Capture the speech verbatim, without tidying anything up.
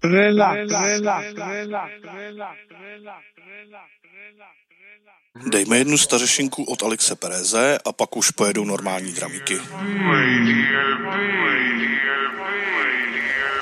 Relax, relax, relax, relax, relax. Dejme jednu stařešinku od Alexe Pereze a pak už pojedou normální dramíky. Radio B, Radio B.